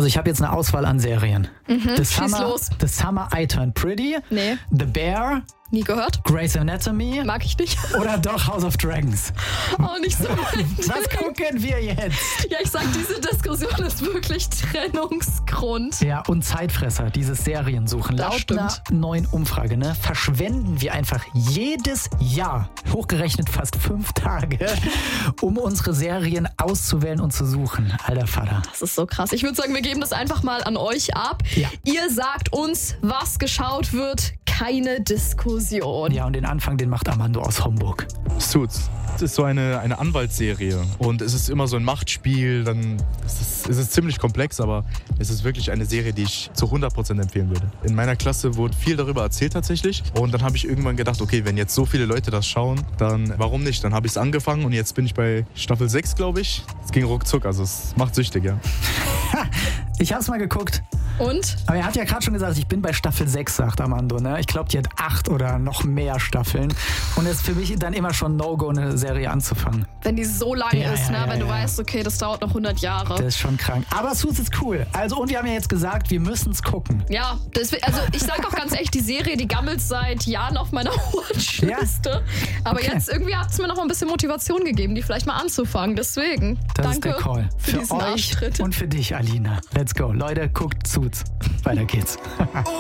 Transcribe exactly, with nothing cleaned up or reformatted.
Also ich habe jetzt eine Auswahl an Serien. Mhm, The schieß Summer, los. The Summer I Turned Pretty, Nee, The Bear, nie gehört. Grey's Anatomy Mag ich nicht. oder doch House of Dragons. Auch nicht so. Was gucken wir jetzt? Ja, ich sag, diese Diskussion ist wirklich Trennungsgrund. Ja, und Zeitfresser, dieses Seriensuchen. Das Laut stimmt. einer neuen Umfrage, ne, verschwenden wir einfach jedes Jahr, hochgerechnet fast fünf Tage, um unsere Serien auszuwählen und zu suchen. Alter Vater. Das ist so krass. Ich würde sagen, wir geben das einfach mal an euch ab. Ja. Ihr sagt uns, was geschaut wird. Keine Diskussion. Ja, und den Anfang, den macht Armando aus Homburg. Suits. Es ist so eine, eine Anwaltsserie und es ist immer so ein Machtspiel, dann ist es, es ist ziemlich komplex, aber es ist wirklich eine Serie, die ich zu hundert Prozent empfehlen würde. In meiner Klasse wurde viel darüber erzählt tatsächlich und dann habe ich irgendwann gedacht, okay, wenn jetzt so viele Leute das schauen, dann warum nicht? Dann habe ich es angefangen und jetzt bin ich bei Staffel sechs, glaube ich. Es ging ruckzuck, also es macht süchtig, ja. Ich hab's mal geguckt. Und? Aber er hat ja gerade schon gesagt, ich bin bei Staffel sechs, sagt Armando. Ne? Ich glaube, die hat acht oder noch mehr Staffeln. Und es ist für mich dann immer schon No-Go, eine Serie anzufangen. Wenn die so lang Ja, ist, ja, ne? ja, wenn du ja. weißt, okay, das dauert noch hundert Jahre. Das ist schon krank. Aber Suits ist cool. Also, und wir haben ja jetzt gesagt, wir müssen es gucken. Ja, deswegen, also ich sag auch ganz ehrlich, die Serie, die gammelt seit Jahren auf meiner Watchliste. Aber Okay. jetzt irgendwie hat es mir noch mal ein bisschen Motivation gegeben, die vielleicht mal anzufangen. Deswegen, Das danke ist der Call. für, Für diesen euch Arschtritt. und für dich, Alina. Let's go. Leute, guckt Suits. Weiter geht's.